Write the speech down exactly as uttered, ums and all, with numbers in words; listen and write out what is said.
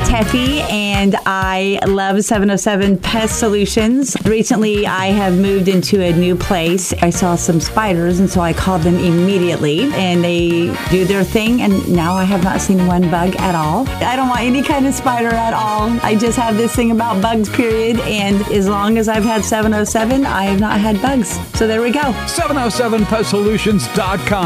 Teffy, and I love seven oh seven Pest Solutions. Recently, I have moved into a new place. I saw some spiders, and so I called them immediately, and they do their thing, and now I have not seen one bug at all. I don't want any kind of spider at all. I just have this thing about bugs, period, and as long as I've had seven oh seven, I have not had bugs. So there we go. seven oh seven pest solutions dot com.